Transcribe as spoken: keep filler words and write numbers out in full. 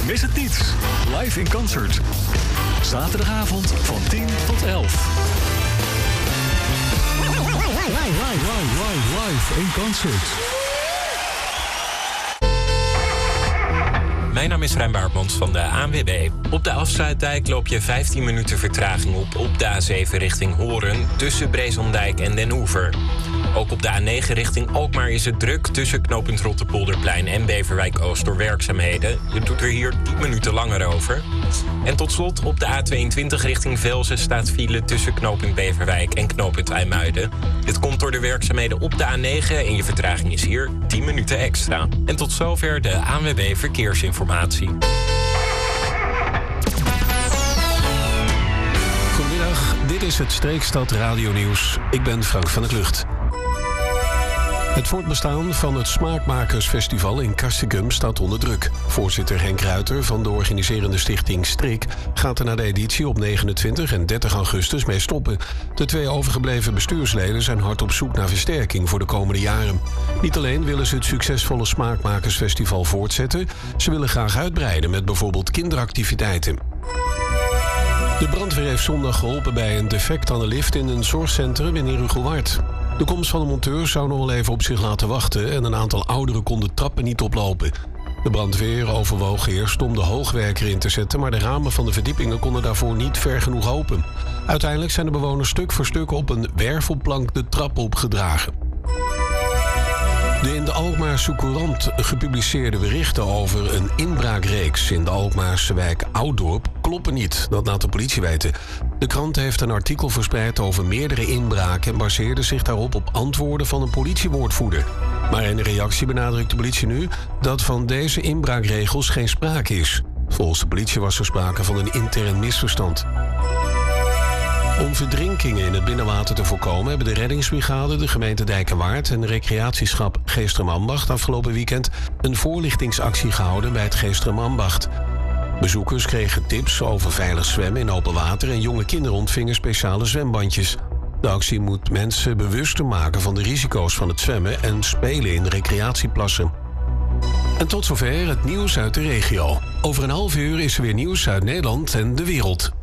Mis het niet. Live in concert. Zaterdagavond van tien tot elf. Live, live, live, live, live in concert. Mijn naam is Rijn Baartmans van de A N W B. Op de Afsluitdijk loop je vijftien minuten vertraging op op de A zeven richting Horen, tussen Brezondijk en Den Oever. Ook op de A negen richting Alkmaar is het druk tussen knooppunt Rotterpolderplein en Beverwijk Oost door werkzaamheden. Je doet er hier tien minuten langer over. En tot slot op de A tweeëntwintig richting Velzen staat file tussen knooppunt Beverwijk en knooppunt IJmuiden. Dit komt door de werkzaamheden op de A negen en je vertraging is hier tien minuten extra. En tot zover de A N W B Verkeersinformatie. Goedemiddag, dit is het Streekstad Radio Nieuws. Ik ben Frank van der Klucht. Het voortbestaan van het Smaakmakersfestival in Castricum staat onder druk. Voorzitter Henk Ruiter van de organiserende stichting Strik gaat er na de editie op negenentwintig en dertig augustus mee stoppen. De twee overgebleven bestuursleden zijn hard op zoek naar versterking voor de komende jaren. Niet alleen willen ze het succesvolle Smaakmakersfestival voortzetten, ze willen graag uitbreiden met bijvoorbeeld kinderactiviteiten. De brandweer heeft zondag geholpen bij een defect aan de lift in een zorgcentrum in Herugelwaard. De komst van de monteur zou nog wel even op zich laten wachten en een aantal ouderen konden trappen niet oplopen. De brandweer overwoog eerst om de hoogwerker in te zetten, maar de ramen van de verdiepingen konden daarvoor niet ver genoeg open. Uiteindelijk zijn de bewoners stuk voor stuk op een wervelplank de trap opgedragen. De in de Alkmaarse Courant gepubliceerde berichten over een inbraakreeks in de Alkmaarse wijk Ouddorp kloppen niet, dat laat de politie weten. De krant heeft een artikel verspreid over meerdere inbraken en baseerde zich daarop op antwoorden van een politiewoordvoerder. Maar in een reactie benadrukt de politie nu dat van deze inbraakregels geen sprake is. Volgens de politie was er sprake van een intern misverstand. Om verdrinkingen in het binnenwater te voorkomen hebben de reddingsbrigade, de gemeente Dijk en Waard en recreatieschap Geesteren-Ambacht afgelopen weekend een voorlichtingsactie gehouden bij het Geesteren-Ambacht. Bezoekers kregen tips over veilig zwemmen in open water en jonge kinderen ontvingen speciale zwembandjes. De actie moet mensen bewuster maken van de risico's van het zwemmen en spelen in recreatieplassen. En tot zover het nieuws uit de regio. Over een half uur is er weer nieuws uit Nederland en de wereld.